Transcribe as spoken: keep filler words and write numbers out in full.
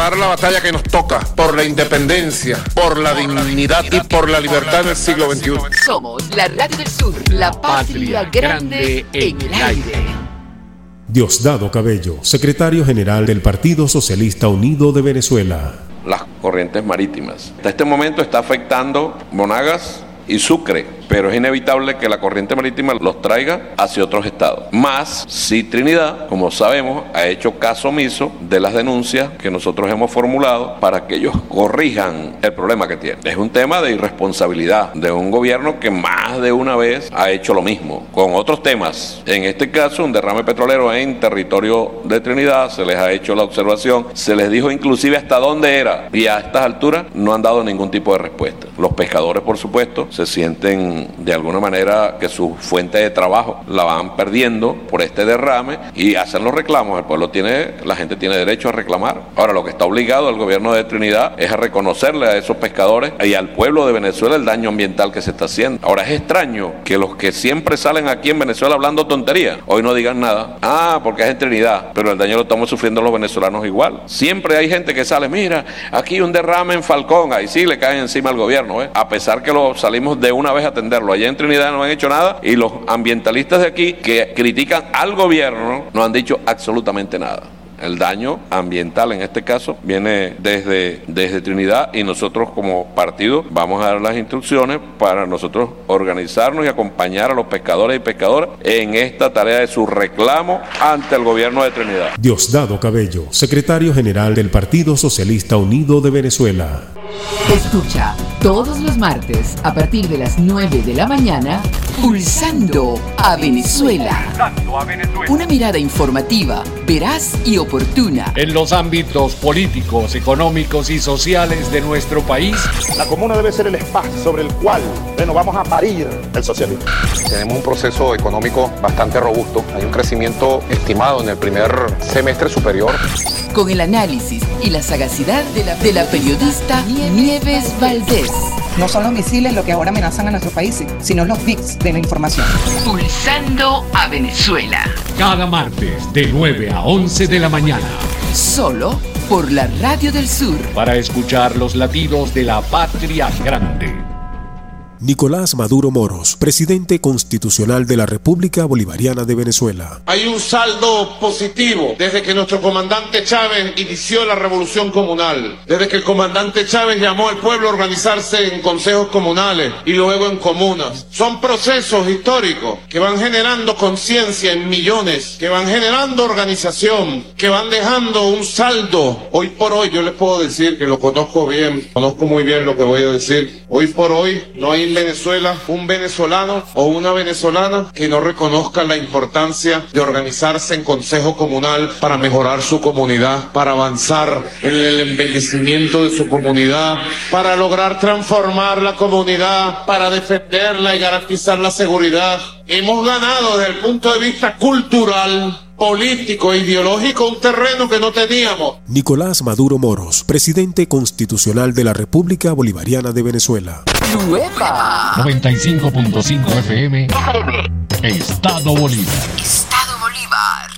Dar la batalla que nos toca por la independencia, por la dignidad y por la libertad del siglo veintiuno. Somos la Radio del Sur, la patria grande en el aire. Diosdado Cabello, secretario general del Partido Socialista Unido de Venezuela. Las corrientes marítimas. Hasta este momento está afectando Monagas y Sucre, pero es inevitable que la corriente marítima los traiga hacia otros estados. Más si Trinidad, como sabemos, ha hecho caso omiso de las denuncias que nosotros hemos formulado para que ellos corrijan el problema que tienen. Es un tema de irresponsabilidad de un gobierno que más de una vez ha hecho lo mismo con otros temas. En este caso, un derrame petrolero en territorio de Trinidad, se les ha hecho la observación, se les dijo inclusive hasta dónde era, y a estas alturas no han dado ningún tipo de respuesta. Los pescadores, por supuesto, se sienten de alguna manera que su fuente de trabajo la van perdiendo por este derrame y hacen los reclamos. El pueblo tiene, la gente tiene derecho a reclamar. Ahora, lo que está obligado el gobierno de Trinidad es a reconocerle a esos pescadores y al pueblo de Venezuela el daño ambiental que se está haciendo. Ahora, es extraño que los que siempre salen aquí en Venezuela hablando tonterías, hoy no digan nada. Ah, porque es en Trinidad, pero el daño lo estamos sufriendo los venezolanos igual. Siempre hay gente que sale, mira, aquí un derrame en Falcón, ahí sí le caen encima al gobierno, ¿eh? A pesar que lo salimos de una vez a atenderlo. Allá en Trinidad no han hecho nada y los ambientalistas de aquí que critican al gobierno no han dicho absolutamente nada. El daño ambiental en este caso viene desde, desde Trinidad y nosotros como partido vamos a dar las instrucciones para nosotros organizarnos y acompañar a los pescadores y pescadoras en esta tarea de su reclamo ante el gobierno de Trinidad. Diosdado Cabello, secretario general del Partido Socialista Unido de Venezuela. Escucha todos los martes a partir de las nueve de la mañana Pulsando a Venezuela. Una mirada informativa, veraz y oportuna en los ámbitos políticos, económicos y sociales de nuestro país. La comuna debe ser el espacio sobre el cual, bueno, vamos a parir el socialismo. Tenemos un proceso económico bastante robusto. Hay un crecimiento estimado en el primer semestre superior. Con el análisis y la sagacidad de la, de la periodista Nieves Valdés. No son los misiles lo que ahora amenazan a nuestro país, sino los V I Cs de la información. Pulsando a Venezuela. Cada martes de nueve a once de la mañana. Solo por la Radio del Sur. Para escuchar los latidos de la patria grande. Nicolás Maduro Moros, presidente constitucional de la República Bolivariana de Venezuela. Hay un saldo positivo desde que nuestro comandante Chávez inició la revolución comunal, desde que el comandante Chávez llamó al pueblo a organizarse en consejos comunales y luego en comunas. Son procesos históricos que van generando conciencia en millones, que van generando organización, que van dejando un saldo. Hoy por hoy yo les puedo decir que lo conozco bien, conozco muy bien lo que voy a decir. Hoy por hoy no hay en Venezuela un venezolano o una venezolana que no reconozca la importancia de organizarse en consejo comunal para mejorar su comunidad, para avanzar en el embellecimiento de su comunidad, para lograr transformar la comunidad, para defenderla y garantizar la seguridad. Hemos ganado desde el punto de vista cultural, político e ideológico un terreno que no teníamos. Nicolás Maduro Moros, presidente constitucional de la República Bolivariana de Venezuela. ¡Nueva! noventa y cinco punto cinco F M. Estado Bolívar. Estado Bolívar.